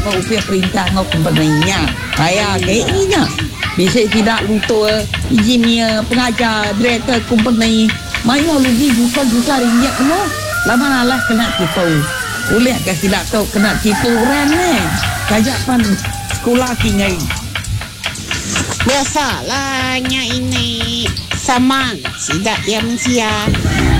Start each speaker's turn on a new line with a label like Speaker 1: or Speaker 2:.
Speaker 1: Kau upaya perintah kau kompanainya. Saya kayaknya bisa tidak luto izinnya pengajar direktur company. Maya rugi juta-juta ringgit no. Lama lah kena tipu. Boleh ke tidak tahu kena tipu orang ni. Kajapan sekolah kingai.
Speaker 2: Biasalahnya ini sama tidak yang sia.